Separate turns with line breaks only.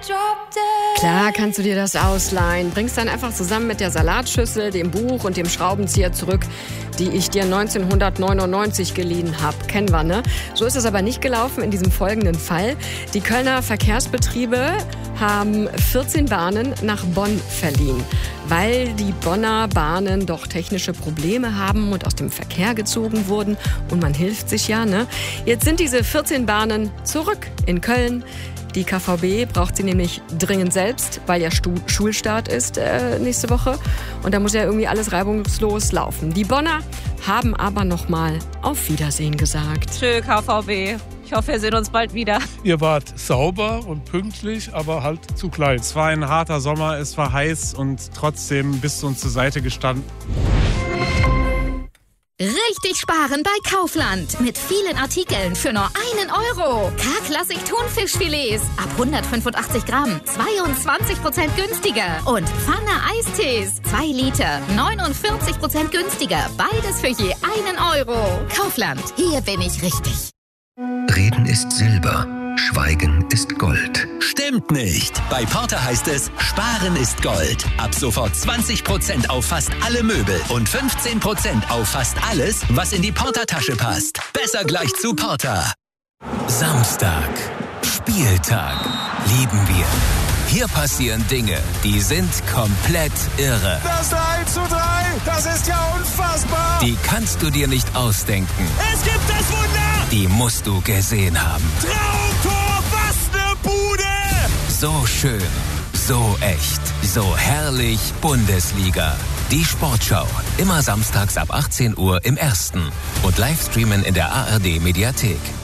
Klar kannst du dir das ausleihen. Bringst dann einfach zusammen mit der Salatschüssel, dem Buch und dem Schraubenzieher zurück, die ich dir 1999 geliehen habe. Kennen wir, ne? So ist es aber nicht gelaufen in diesem folgenden Fall. Die Kölner Verkehrsbetriebe haben 14 Bahnen nach Bonn verliehen, weil die Bonner Bahnen doch technische Probleme haben und aus dem Verkehr gezogen wurden. Und man hilft sich ja, ne? Jetzt sind diese 14 Bahnen zurück in Köln. Die KVB braucht sie nämlich dringend selbst, weil ja Schulstart ist nächste Woche. Und da muss ja irgendwie alles reibungslos laufen. Die Bonner haben aber nochmal Auf Wiedersehen gesagt.
Tschö, KVB. Ich hoffe, wir sehen uns bald wieder.
Ihr wart sauber und pünktlich, aber halt zu klein.
Es war ein harter Sommer, es war heiß und trotzdem bist du uns zur Seite gestanden.
Richtig sparen bei Kaufland. Mit vielen Artikeln für nur 1 Euro. K-Klassik Thunfischfilets ab 185 Gramm. 22% günstiger. Und Pfanne Eistees. 2 Liter. 49% günstiger. Beides für je 1 Euro. Kaufland. Hier bin ich richtig.
Reden ist Silber. Schweigen ist Gold.
Stimmt nicht. Bei Porter heißt es, Sparen ist Gold. Ab sofort 20% auf fast alle Möbel und 15% auf fast alles, was in die Porter-Tasche passt. Besser gleich zu Porter.
Samstag. Spieltag. Lieben wir. Hier passieren Dinge, die sind komplett irre.
Das 3:3, das ist ja unfassbar.
Die kannst du dir nicht ausdenken.
Es gibt das Wunder.
Die musst du gesehen haben.
Traumtor, was ne Bude.
So schön, so echt, so herrlich Bundesliga. Die Sportschau, immer samstags ab 18 Uhr im Ersten. Und Livestreamen in der ARD Mediathek.